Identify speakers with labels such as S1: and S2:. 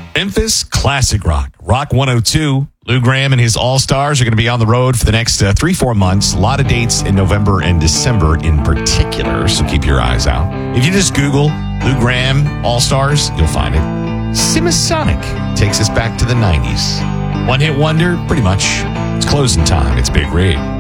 S1: Memphis Classic Rock. Rock 102. Lou Gramm and his All-Stars are going to be on the road for the next 3-4 months. A lot of dates in November and December in particular, so keep your eyes out. If you just Google Lou Gramm All-Stars, you'll find it. Semisonic takes us back to the 90s. One-hit wonder, pretty much. It's closing time. It's Big Rig.